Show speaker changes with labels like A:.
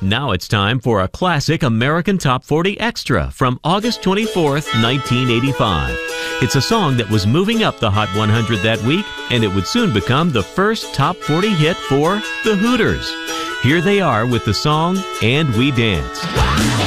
A: Now it's time for a classic American Top 40 Extra from August 24th, 1985. It's a song that was moving up the Hot 100 that week, and it would soon become the first Top 40 hit for the Hooters. Here they are with the song And We Danced.